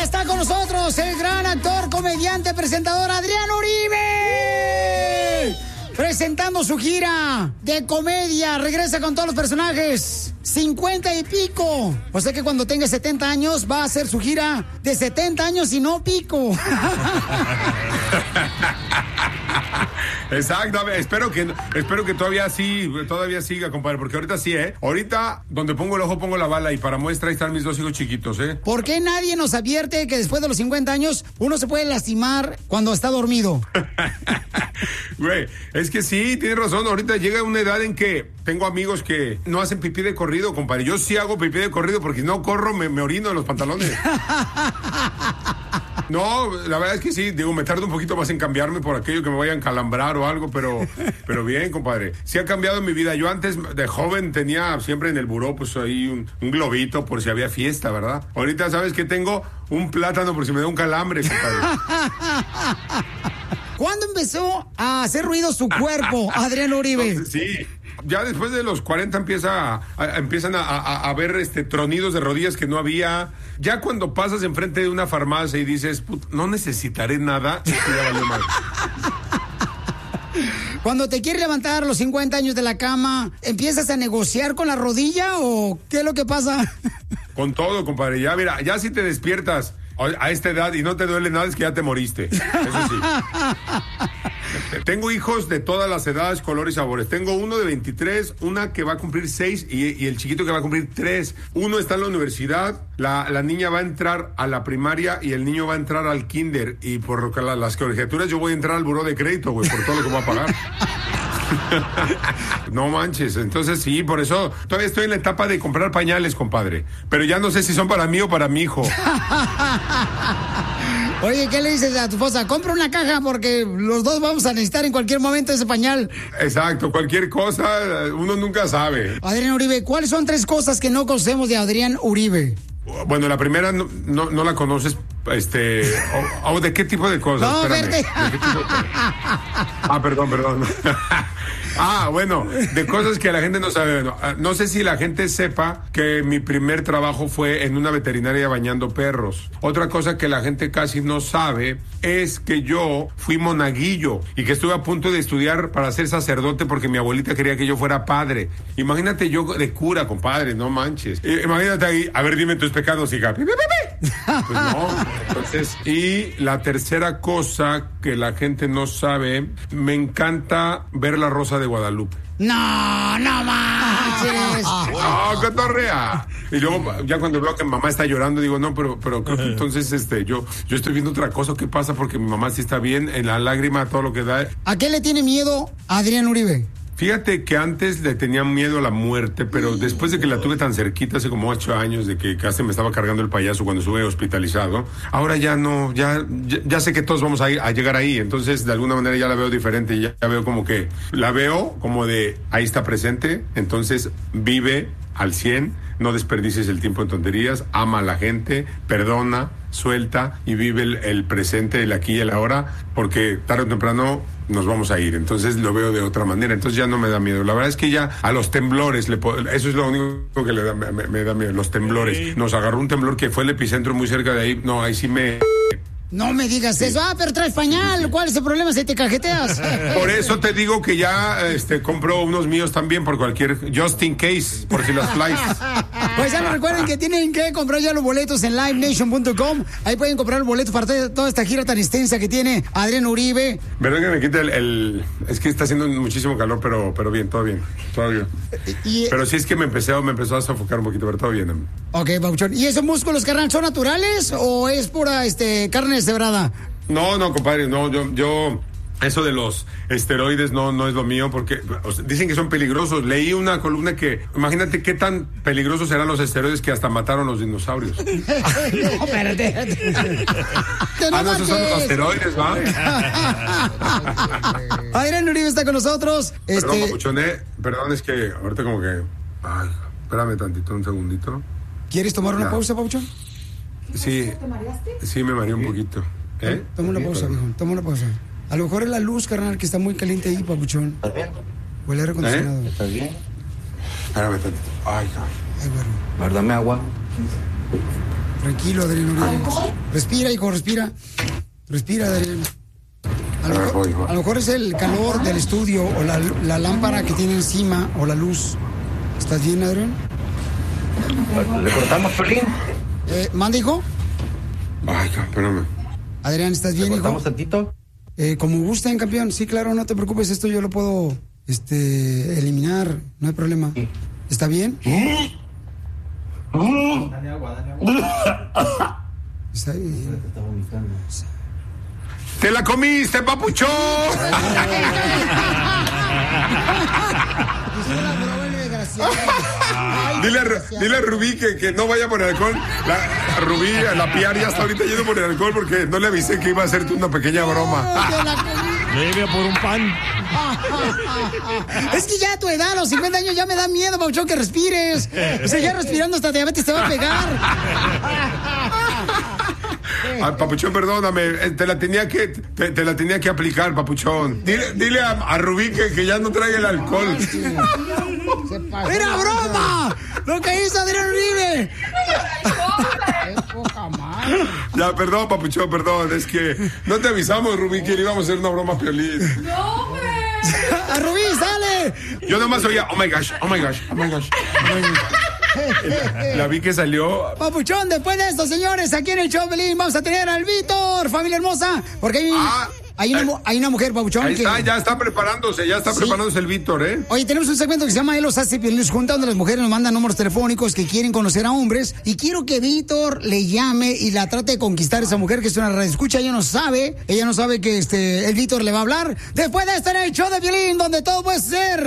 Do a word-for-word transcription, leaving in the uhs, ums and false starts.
está con nosotros el gran actor, comediante, presentador Adrián Uribe. Presentando su gira de comedia. Regresa con todos los personajes. cincuenta y pico. O sea que cuando tenga setenta años va a hacer su gira de setenta años y no pico. Exacto, espero que espero que todavía sí, todavía siga, compadre, porque ahorita sí, ¿eh? Ahorita, donde pongo el ojo, pongo la bala, y para muestra ahí están mis dos hijos chiquitos, ¿eh? ¿Por qué nadie nos advierte que después de los cincuenta años uno se puede lastimar cuando está dormido? Güey, es que sí, tienes razón, ahorita llega una edad en que tengo amigos que no hacen pipí de corrido, compadre. Yo sí hago pipí de corrido porque si no corro, me, me orino en los pantalones. No, la verdad es que sí, digo, me tardo un poquito más en cambiarme por aquello que me vaya a encalambrar o algo, pero, pero bien, compadre. Sí ha cambiado mi vida. Yo antes, de joven, tenía siempre en el buró, pues ahí un, un globito por si había fiesta, ¿verdad? Ahorita, ¿sabes qué tengo? Un plátano por si me da un calambre, compadre. ¿Cuándo empezó a hacer ruido su cuerpo, Adrián Uribe? Entonces, sí. Ya después de los cuarenta empieza a, a, empiezan a, a, a ver este, tronidos de rodillas que no había. Ya cuando pasas enfrente de una farmacia y dices, no necesitaré nada, ya valió mal. Cuando te quieres levantar a los cincuenta años de la cama, ¿empiezas a negociar con la rodilla o qué es lo que pasa? Con todo, compadre. Ya, mira, ya si te despiertas a esta edad y no te duele nada, es que ya te moriste. Eso sí. Tengo hijos de todas las edades, colores y sabores. Tengo uno de veintitrés, una que va a cumplir seis y, y el chiquito que va a cumplir tres. Uno está en la universidad, la, la niña va a entrar a la primaria y el niño va a entrar al kinder. Y por la, las colegiaturas yo voy a entrar al buró de crédito, güey, por todo lo que voy a pagar. No manches, entonces sí, por eso todavía estoy en la etapa de comprar pañales, compadre. Pero ya no sé si son para mí o para mi hijo. Oye, ¿qué le dices a tu esposa? Compra una caja porque los dos vamos a necesitar en cualquier momento ese pañal. Exacto, cualquier cosa, uno nunca sabe. Adrián Uribe, ¿cuáles son tres cosas que no conocemos de Adrián Uribe? Bueno, la primera no, no, no la conoces, este, o, o de qué tipo de cosas. No, Espérame. verte. ¿De qué tipo de cosas? Ah, perdón, perdón. Ah, bueno, de cosas que la gente no sabe. No, no sé si la gente sepa que mi primer trabajo fue en una veterinaria bañando perros. Otra cosa que la gente casi no sabe es que yo fui monaguillo y que estuve a punto de estudiar para ser sacerdote porque mi abuelita quería que yo fuera padre. Imagínate yo de cura, compadre, no manches. Imagínate ahí, a ver, dime tus pecados, hija. Pues no, entonces, y la tercera cosa que la gente no sabe, me encanta ver La Rosa de Guadalupe. No, no manches. No, cotorrea. Y luego, ya cuando veo que mi mamá está llorando, digo, no, pero, pero creo que entonces este, yo, yo estoy viendo otra cosa. ¿Qué pasa? Porque mi mamá sí está bien, en la lágrima, todo lo que da. ¿A qué le tiene miedo Adrián Uribe? Fíjate que antes le tenía miedo a la muerte, pero después de que la tuve tan cerquita, hace como ocho años, de que casi me estaba cargando el payaso cuando estuve hospitalizado, ahora ya no, ya, ya, ya sé que todos vamos a, ir, a llegar ahí, entonces de alguna manera ya la veo diferente, ya, ya veo como que, la veo como de, ahí está presente, entonces vive al cien, no desperdicies el tiempo en tonterías, ama a la gente, perdona, suelta y vive el, el presente, el aquí y el ahora, porque tarde o temprano nos vamos a ir, entonces lo veo de otra manera, entonces ya no me da miedo. La verdad es que ya a los temblores, le puedo, eso es lo único que le da, me, me da miedo, los temblores. Nos agarró un temblor que fue el epicentro muy cerca de ahí, no, ahí sí me... No me digas sí. eso. Ah, pero traes pañal. Sí, sí. ¿Cuál es el problema si te cajeteas? Por eso te digo que ya este, compro unos míos también por cualquier... Just in case, por si las flies. Pues ya no recuerden que tienen que comprar ya los boletos en live nation punto com. Ahí pueden comprar los boletos para toda esta gira tan extensa que tiene Adrián Uribe. Verdad que me quite el, el... Es que está haciendo muchísimo calor, pero, pero bien, todo bien. Todo bien. Y, pero sí es que me empecé, me empezó a sofocar un poquito, pero todo bien. Ok, Pabuchón. ¿Y esos músculos, carnal, son naturales o es pura este, carne deshebrada? No, no, compadre, no, yo, yo, eso de los esteroides no, no es lo mío porque o sea, dicen que son peligrosos. Leí una columna que, imagínate qué tan peligrosos serán los esteroides que hasta mataron los dinosaurios. No, espérate. Ah, no, esos son los asteroides, ¿va? Adrián Uribe está con nosotros. Perdón, este... papuchoné, perdón, es que ahorita como que, ay, espérame tantito, un segundito. ¿Quieres tomar una ya. pausa, Papuchón? Sí, ¿Te mareaste? Sí, me mareé un poquito. ¿Eh? Toma una pausa, viejo, toma una pausa. A lo mejor es la luz, carnal, que está muy caliente ahí, Papuchón. ¿Estás bien? Huele a aire acondicionado. ¿Eh? ¿Estás bien? Espérame tantito. Ay, ay, bueno. Guárdame agua. Tranquilo, Adrián Uribe. Respira, hijo, respira. Respira, Adrián. A lo, mejor, a lo mejor es el calor del estudio o la, la lámpara que tiene encima o la luz. ¿Estás bien, Adrián? ¿Le cortamos, Piolín? Eh, ¿Manda, hijo? Ay, espérame. Adrián, ¿estás bien, hijo? ¿Le cortamos tantito? Eh, como gusten, campeón. Sí, claro, no te preocupes. Esto yo lo puedo este, eliminar. No hay problema. ¿Está bien? ¿Eh? Dale agua, dale agua. Está bien. ¡Te la comiste, papuchón! Dile a, dile a Rubí que, que no vaya por el alcohol. La, Rubí, la Piar ya está ahorita yendo por el alcohol porque no le avisé que iba a hacerte una pequeña broma. Lleve por un pan. Es que ya a tu edad, a los cincuenta años, ya me da miedo, Pauchón, que respires. O sea, ya respirando hasta diabetes te va a pegar. Ay, papuchón, perdóname, te la tenía que te, te la tenía que aplicar, papuchón. Dile, dile a, a Rubí que, que ya no traiga el alcohol. ¡Era broma! ¡Lo que hizo Adrián Uribe! Ya, perdón, papuchón, perdón. Es que no te avisamos, Rubí, que le íbamos a hacer una broma a Piolín. ¡No, hombre! ¡A Rubí, sale! Yo nomás oía, oh my gosh, oh my gosh, oh my gosh. Oh my gosh. La, la vi que salió. Papuchón, después de esto, señores, aquí en el show Pelín vamos a tener al Víctor, familia hermosa, porque hay, ah, hay, una, eh, hay una mujer, Papuchón. Ahí que... está, ya está preparándose, ya está sí. preparándose el Víctor, ¿eh? Oye, tenemos un segmento que se llama Él los hace Piolín junta, donde las mujeres nos mandan números telefónicos que quieren conocer a hombres, y quiero que Víctor le llame y la trate de conquistar a esa mujer que es una radioescucha. Ella no sabe, ella no sabe que este el Víctor le va a hablar. Después de estar en el show de Piolín, donde todo puede ser